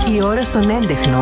Η ώρα στον έντεχνο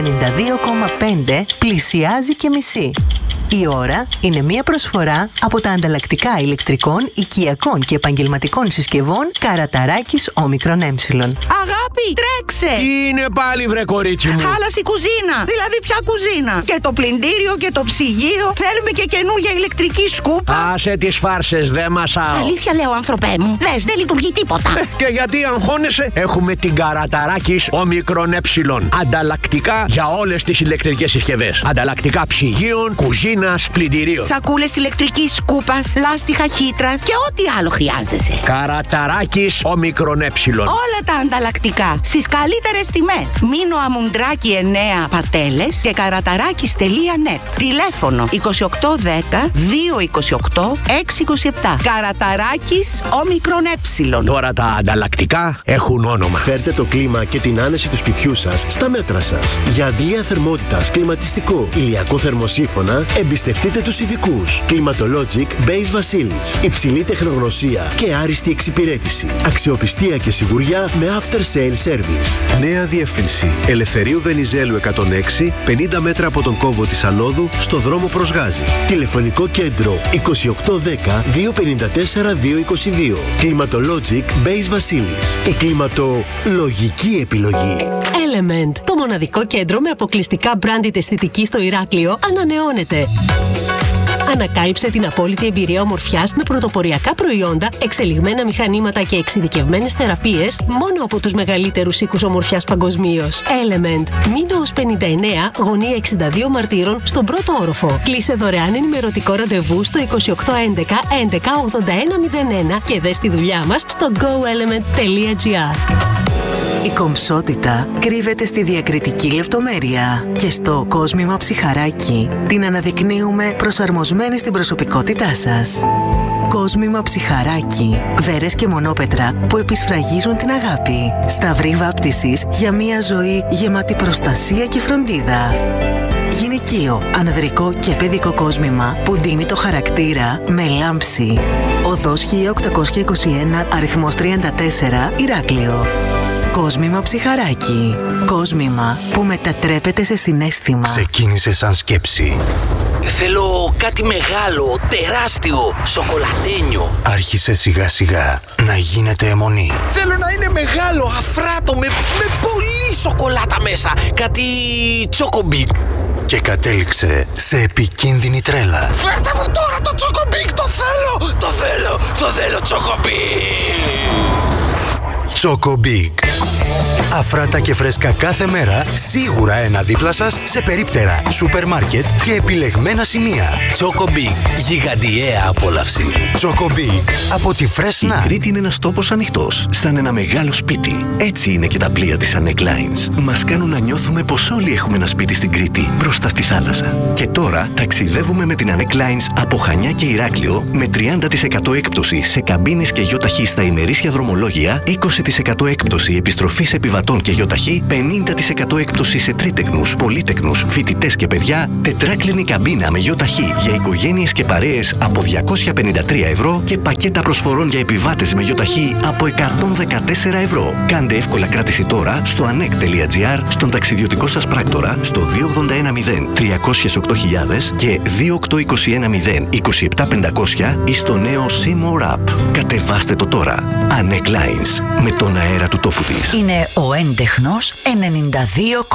92,5 πλησιάζει και μισή. Η ώρα είναι μια προσφορά από τα ανταλλακτικά ηλεκτρικών, οικιακών και επαγγελματικών συσκευών Καραταράκης Όμικρον Ε. Αγάπη, τρέξε! Τι είναι πάλι, βρε κορίτσι μου? Χάλασε η κουζίνα! Δηλαδή, ποια κουζίνα? Και το πλυντήριο και το ψυγείο. Θέλουμε και καινούργια ηλεκτρική σκούπα. Άσε τις φάρσες, δε μασάω. Αλήθεια λέω, άνθρωπέ μου. Δες, δεν λειτουργεί τίποτα. Και γιατί αγχώνεσαι? Έχουμε την Καραταράκης Όμικρον Ε. Ανταλλακτικά για όλες τις ηλεκτρικές συσκευές. Ανταλλακτικά ψυγείων, κουζίνας, πλυντηρίων. Σακούλες ηλεκτρικής σκούπας, λάστιχα χύτρας και ό,τι άλλο χρειάζεσαι. Καραταράκης Όμικρον Ε. Όλα τα ανταλλακτικά στις καλύτερες τιμές. Μήνο Αμουντράκη 9 Πατέλες και καραταράκης.net. Τηλέφωνο 2810 228 627. Καραταράκης Όμικρον Ε. Τώρα τα ανταλλακτικά έχουν όνομα. Φέρτε το κλίμα και την άνεση του σπιτιού σας στα μέτρα σας. Για αντλία θερμότητας, κλιματιστικό, ηλιακό θερμοσύφωνα, εμπιστευτείτε τους ειδικούς. Climatologic Base Βασίλης. Υψηλή τεχνογνωσία και άριστη εξυπηρέτηση. Αξιοπιστία και σιγουριά με after sale service. Νέα διεύθυνση. Ελευθερίου Βενιζέλου 106, 50 μέτρα από τον κόβο της Ανόδου, στο δρόμο προς Γάζη. Τηλεφωνικό κέντρο 2810 254 222. Climatologic Base Βασίλης. Η κλιματολογική επιλογή. Element, το μοναδικό κέντρο με αποκλειστικά branded αισθητική στο Ηράκλειο, ανανεώνεται. Ανακάλυψε την απόλυτη εμπειρία ομορφιάς με πρωτοποριακά προϊόντα, εξελιγμένα μηχανήματα και εξειδικευμένες θεραπείες μόνο από τους μεγαλύτερους οίκους ομορφιάς παγκοσμίως. Element. Μήνο 59, γωνία 62 Μαρτύρων, στον πρώτο όροφο. Κλείσε δωρεάν ενημερωτικό ραντεβού στο 2811 11 8101 και δες τη δουλειά μας στο goelement.gr. Η κομψότητα κρύβεται στη διακριτική λεπτομέρεια και στο κόσμημα ψυχαράκι την αναδεικνύουμε προσαρμοσμένη στην προσωπικότητά σας. Κόσμημα ψυχαράκι. Βέρες και μονόπετρα που επισφραγίζουν την αγάπη. Σταυρή βάπτισης για μια ζωή γεμάτη προστασία και φροντίδα. Γυναικείο, ανδρικό και παιδικό κόσμημα που ντύνει το χαρακτήρα με λάμψη. Οδός 1821, αριθμός 34, Ηράκλειο. Κόσμημα ψυχαράκι. Κόσμημα που μετατρέπεται σε συναίσθημα. Ξεκίνησε σαν σκέψη. Θέλω κάτι μεγάλο, τεράστιο, σοκολατένιο. Άρχισε σιγά σιγά να γίνεται αιμονή. Θέλω να είναι μεγάλο, αφράτο, με πολύ σοκολάτα μέσα. Κάτι τσοκομπίκ. Και κατέληξε σε επικίνδυνη τρέλα. Φέρτε μου τώρα το τσοκομπίκ, το θέλω τσοκομπίκ. Τσοκομπίκ. Αφράτα και φρέσκα κάθε μέρα, σίγουρα ένα δίπλα σας σε περίπτερα, σούπερ μάρκετ και επιλεγμένα σημεία. Τσοκομπίκ. Γιγαντιαία απόλαυση. Τσοκομπίκ. Από τη Φρέσνα. Η Κρήτη είναι ένας τόπος ανοιχτός, σαν ένα μεγάλο σπίτι. Έτσι είναι και τα πλοία της Anek Lines. Μας κάνουν να νιώθουμε πως όλοι έχουμε ένα σπίτι στην Κρήτη, μπροστά στη θάλασσα. Και τώρα ταξιδεύουμε με την Anek Lines από Χανιά και Ηράκλειο με 30% έκπτωση σε καμπίνες και γιοταχή στα ημερήσια δρομολόγια, 20% έκπτωση επιστροφής επιβατών και γιοταχή, 50% έκπτωση σε τρίτεκνους, πολύτεκνους, φοιτητές και παιδιά, τετράκλινη καμπίνα με γιοταχή για οικογένειες και παρέες από 253 ευρώ και πακέτα προσφορών για επιβάτες με γιοταχή από 114 ευρώ. Κάντε εύκολα κράτηση τώρα στο anek.gr, στον ταξιδιωτικό σας πράκτορα, στο 2810 308.000 και 28210 27500 ή στο νέο Seymour App. Κατεβάστε το τώρα. Anek Lines, με τον αέρα του τόπου της. Είναι ο έντεχνος 92,5.